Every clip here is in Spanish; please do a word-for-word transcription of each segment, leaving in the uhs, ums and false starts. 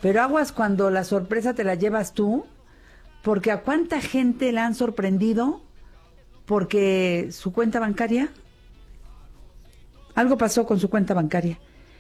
Pero aguas cuando la sorpresa te la llevas tú, porque a cuánta gente la han sorprendido porque su cuenta bancaria, algo pasó con su cuenta bancaria.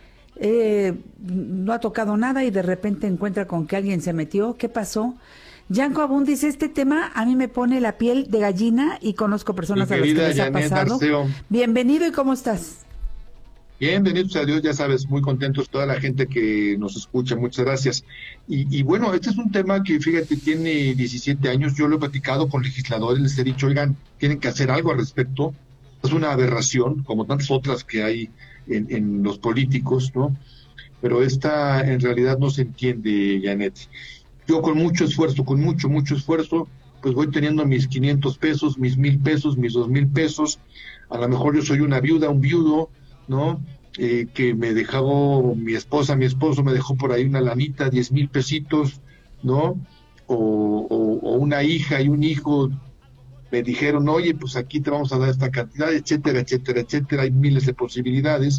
Eh, no ha tocado nada y de repente encuentra con que alguien se metió. ¿Qué pasó? Yanko Abund dice, este tema a mí me pone la piel de gallina y conozco personas a las que les ha pasado. Arceo. Bienvenido, ¿y cómo estás? Bien, bendito a Dios, ya sabes, muy contentos toda la gente que nos escucha, muchas gracias. Y, y bueno, este es un tema que, fíjate, tiene diecisiete años, yo lo he platicado con legisladores, les he dicho, oigan, tienen que hacer algo al respecto, es una aberración, como tantas otras que hay en, en los políticos, ¿no? Pero esta en realidad no se entiende, Janet. Yo con mucho esfuerzo, con mucho, mucho esfuerzo, pues voy teniendo mis quinientos pesos, mis mil pesos, mis dos mil pesos, a lo mejor yo soy una viuda, un viudo, ¿no? Eh, que me dejó mi esposa, mi esposo me dejó por ahí una lanita, diez mil pesitos, ¿no? O, o, o una hija y un hijo me dijeron, oye, pues aquí te vamos a dar esta cantidad, etcétera, etcétera, etcétera, hay miles de posibilidades,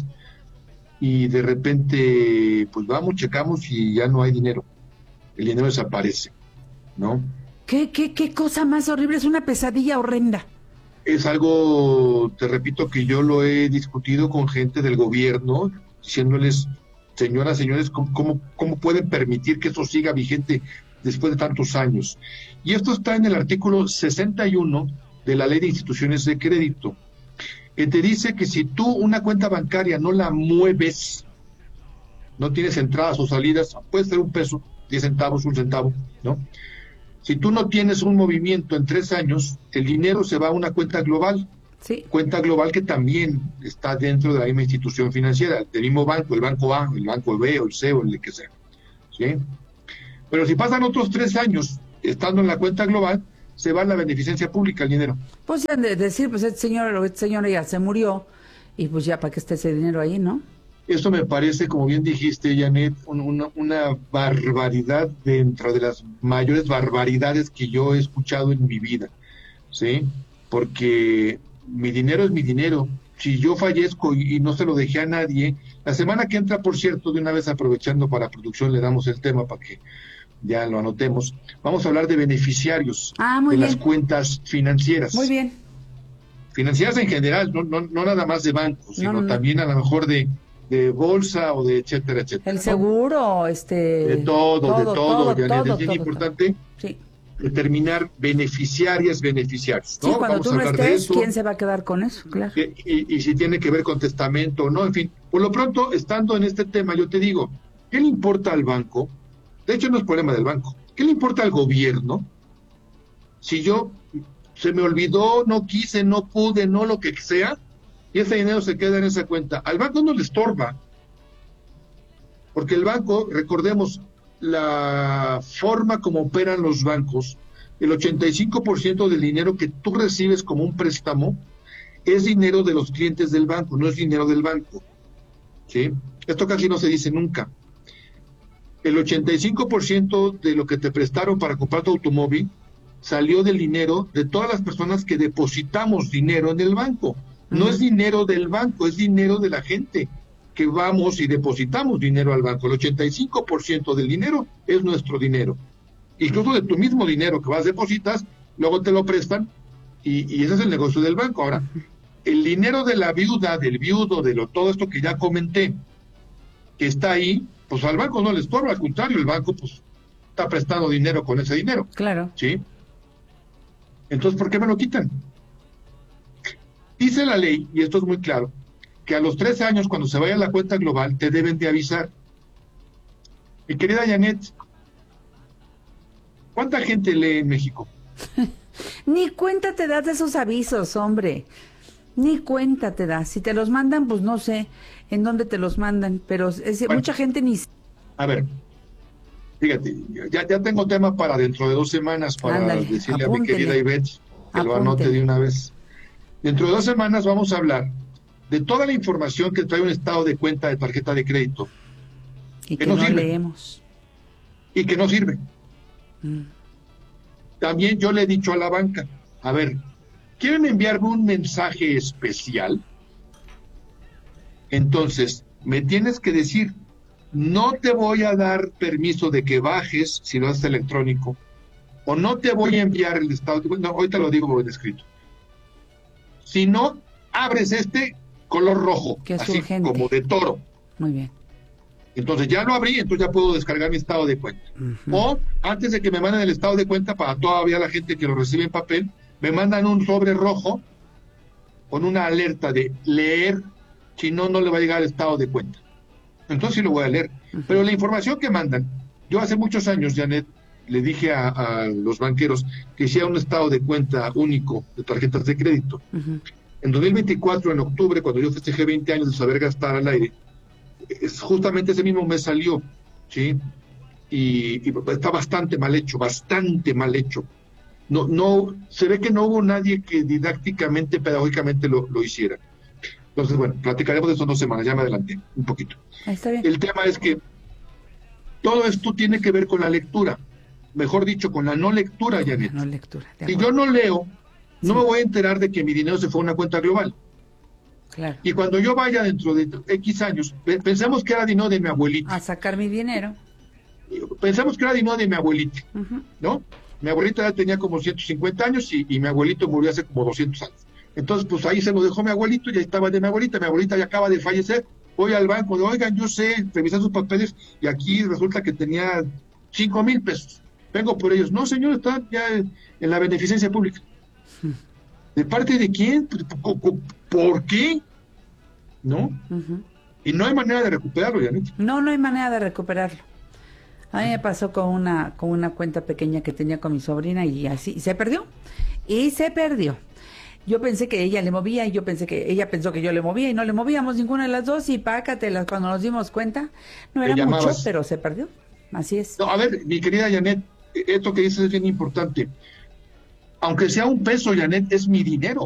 y de repente, pues vamos, checamos y ya no hay dinero, el dinero desaparece, ¿no? ¿Qué, qué, qué cosa más horrible? Es una pesadilla horrenda. Es algo, te repito, que yo lo he discutido con gente del gobierno, diciéndoles, señoras, señores, ¿cómo, cómo, cómo pueden permitir que eso siga vigente después de tantos años? Y esto está en el artículo sesenta y uno de la Ley de Instituciones de Crédito, que te dice que si tú una cuenta bancaria no la mueves, no tienes entradas o salidas, puede ser un peso, diez centavos, un centavo, ¿no? Si tú no tienes un movimiento en tres años, el dinero se va a una cuenta global. Sí. Cuenta global que también está dentro de la misma institución financiera, del mismo banco, el banco A, el banco B o el C o el que sea. ¿Sí? Pero si pasan otros tres años estando en la cuenta global, se va a la beneficencia pública el dinero. Pues ya de decir, pues este señor o esta señora ya se murió y pues ya para qué esté ese dinero ahí, ¿no? Eso me parece, como bien dijiste, Janet, un, una, una barbaridad dentro de las mayores barbaridades que yo he escuchado en mi vida, ¿sí? Porque mi dinero es mi dinero. Si yo fallezco y, y no se lo dejé a nadie, la semana que entra, por cierto, de una vez aprovechando para producción, le damos el tema para que ya lo anotemos, vamos a hablar de beneficiarios ah, muy de bien. las cuentas financieras. Muy bien. Financieras en general, no, no, no nada más de bancos, sino no, no. también a lo mejor de... de bolsa o de etcétera, etcétera. El seguro, ¿no? este... De todo, todo de todo, todo, Janet. todo es bien todo, importante todo. Sí. determinar beneficiarias, beneficiarios, ¿no? Sí, cuando Vamos tú a no hablar estés, de eso, ¿quién se va a quedar con eso? Claro. Y, y, y si tiene que ver con testamento o no, en fin. Por lo pronto, estando en este tema, yo te digo, ¿qué le importa al banco? De hecho, no es problema del banco. ¿Qué le importa al gobierno si yo se me olvidó, no quise, no pude, no lo que sea, y ese dinero se queda en esa cuenta? Al banco no le estorba, porque el banco, recordemos, la forma como operan los bancos, el ochenta y cinco por ciento del dinero que tú recibes como un préstamo es dinero de los clientes del banco, no es dinero del banco, ¿sí? Esto casi no se dice nunca. El ochenta y cinco por ciento de lo que te prestaron para comprar tu automóvil salió del dinero de todas las personas que depositamos dinero en el banco. No es dinero del banco, es dinero de la gente que vamos y depositamos dinero al banco. El ochenta y cinco por ciento del dinero es nuestro dinero. Incluso de tu mismo dinero que vas depositas, luego te lo prestan y, y ese es el negocio del banco. Ahora, el dinero de la viuda, del viudo, de lo, todo esto que ya comenté, que está ahí, pues al banco no le estorba, al contrario, el banco pues está prestando dinero con ese dinero. Claro. ¿Sí? Entonces, ¿por qué me lo quitan? Dice la ley, y esto es muy claro, que a los tres años, cuando se vaya a la cuenta global, te deben de avisar. Mi querida Janet, ¿cuánta gente lee en México? Ni cuenta te das de esos avisos, hombre. Ni cuenta te das. Si te los mandan, pues no sé en dónde te los mandan, pero es, bueno, mucha gente ni... A ver, fíjate, ya, ya tengo tema para dentro de dos semanas para Ándale, decirle apúntele. A mi querida Ivette que apúntele. Lo anote de una vez. Dentro de dos semanas vamos a hablar de toda la información que trae un estado de cuenta de tarjeta de crédito. Y que, que no, no sirve. Leemos. Y que no sirve. Mm. También yo le he dicho a la banca, a ver, ¿quieren enviarme un mensaje especial? Entonces, me tienes que decir no te voy a dar permiso de que bajes si lo haces electrónico, o no te voy a enviar el estado de cuenta, no, ahorita lo digo en escrito. Si no, abres este color rojo, que es así urgente. como de toro. Muy bien. Entonces ya lo abrí, entonces ya puedo descargar mi estado de cuenta. Uh-huh. O antes de que me manden el estado de cuenta, para todavía la gente que lo recibe en papel, me mandan un sobre rojo con una alerta de leer, si no, no le va a llegar el estado de cuenta. Entonces sí lo voy a leer. Uh-huh. Pero la información que mandan, yo hace muchos años, Janet, le dije a, a los banqueros que hiciera un estado de cuenta único de tarjetas de crédito. Uh-huh. En dos mil veinticuatro, en octubre, cuando yo festejé veinte años de saber gastar al aire, es justamente ese mismo mes salió, ¿sí? Y, y está bastante mal hecho, bastante mal hecho. No, no, se ve que no hubo nadie que didácticamente, pedagógicamente lo, lo hiciera. Entonces, bueno, platicaremos de eso en dos semanas, ya me adelanté un poquito. Está bien. El tema es que todo esto tiene que ver con la lectura, mejor dicho, con la no lectura, Janet. No lectura. Si yo no leo, no sí. me voy a enterar de que mi dinero se fue a una cuenta global. Claro. Y cuando yo vaya dentro de X años, pensemos que era dinero de mi abuelita. A sacar mi dinero. Pensamos que era dinero de mi abuelita, uh-huh. ¿no? Mi abuelita ya tenía como ciento cincuenta años y, y mi abuelito murió hace como doscientos años. Entonces, pues ahí se lo dejó mi abuelito y ahí estaba de mi abuelita. Mi abuelita ya acaba de fallecer. Voy al banco, de, oigan, yo sé, revisar sus papeles y aquí resulta que tenía cinco mil pesos. Vengo por ellos. No, señor, está ya en la beneficencia pública. Uh-huh. ¿De parte de quién? ¿Por qué? ¿No? Uh-huh. Y no hay manera de recuperarlo, Janet. No, no hay manera de recuperarlo. A mí me pasó con una con una cuenta pequeña que tenía con mi sobrina y así, y se perdió. Y se perdió. Yo pensé que ella le movía y yo pensé que ella pensó que yo le movía y no le movíamos ninguna de las dos y pácatelas, cuando nos dimos cuenta, no era mucho, pero se perdió. Así es. No, a ver, mi querida Janet, esto que dices es bien importante. Aunque sea un peso, Janet, es mi dinero.